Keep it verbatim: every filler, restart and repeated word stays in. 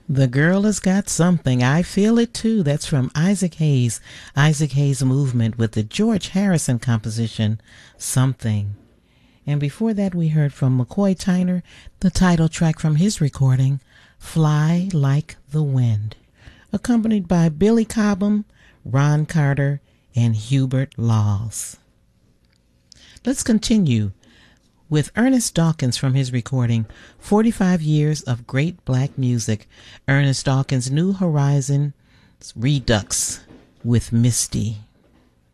The girl has got something. I feel it too. That's from Isaac Hayes. Isaac Hayes Movement with the George Harrison composition, Something. And before that, we heard from McCoy Tyner, the title track from his recording, Fly Like the Wind, accompanied by Billy Cobham, Ron Carter, and Hubert Laws. Let's continue with Ernest Dawkins from his recording, forty-five Years of Great Black Music, Ernest Dawkins' New Horizons Redux with Misty.